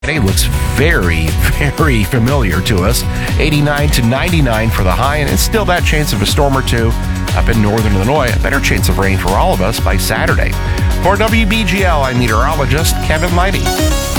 Friday looks very, very familiar to us. 89 to 99 for the high, and it's still that chance of a storm or two up in northern Illinois. A better chance of rain for all of us by Saturday. For WBGL, I'm meteorologist Kevin Lighty.